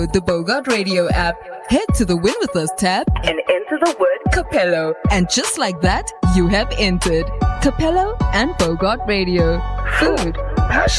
the Bogart Radio app. Head to the Win With Us tab and enter the word Capello. And just like that, you have entered Capello and Bogart Radio. Food, passion.